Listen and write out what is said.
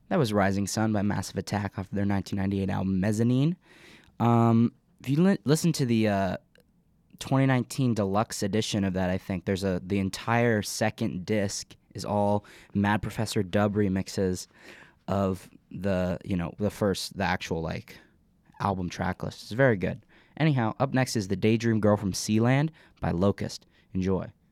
That was Rising Sun by Massive Attack off their 1998 album Mezzanine. If you listen to the 2019 deluxe edition of that, I think there's the entire second disc is all Mad Professor Dub remixes of the actual like album track list. It's very good. Anyhow, up next is The Daydream Girl from Sealand by Locust. Enjoy.